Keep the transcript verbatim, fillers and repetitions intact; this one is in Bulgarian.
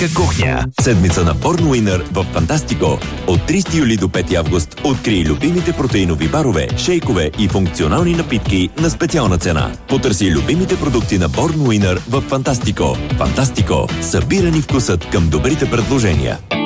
Кухня. Седмица на Born Winner в Фантастико. От тридесети юли до пети август открий любимите протеинови барове, шейкове и функционални напитки на специална цена. Потърси любимите продукти на Born Winner в Фантастико. Фантастико. Събира ни вкусът към добрите предложения.